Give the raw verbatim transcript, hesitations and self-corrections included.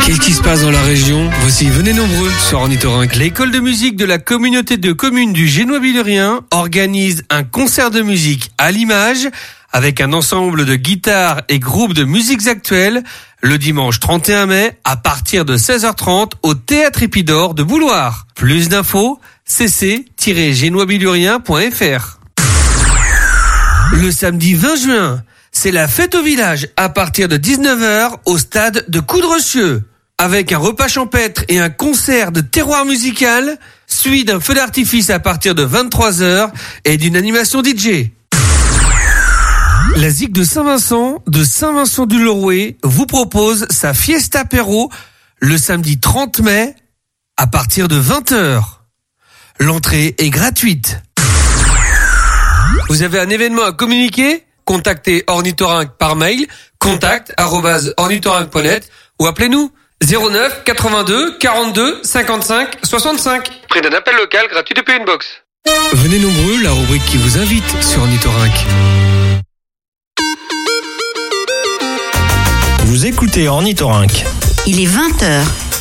Qu'est-ce qui se passe dans la région? Voici, venez nombreux sur Ornithorynque. L'école de musique de la communauté de communes du Génois-Billerien organise un concert de musique à l'image avec un ensemble de guitares et groupes de musiques actuelles le dimanche trente et un mai à partir de seize heures trente au Théâtre Épidore de Bouloire. Plus d'infos, c c tiret génois billurien point f r. Le samedi vingt juin, c'est la fête au village à partir de dix-neuf heures au stade de Coudrecieux. Avec un repas champêtre et un concert de terroir musical, suivi d'un feu d'artifice à partir de vingt-trois heures et d'une animation D J. La Z I C de Saint-Vincent, de Saint-Vincent-du-Lorouet, vous propose sa Fiesta Apéro le samedi trente mai à partir de vingt heures. L'entrée est gratuite. Vous avez un événement à communiquer? Contactez Ornithorynque par mail, contact arobase ornithorynque point net ou appelez-nous zéro neuf quatre-vingt-deux quarante-deux cinquante-cinq soixante-cinq. Prix d'un appel local gratuit depuis une box. Venez nombreux, la rubrique qui vous invite sur Ornithorynque. Vous écoutez Ornithorynque. Il est vingt heures.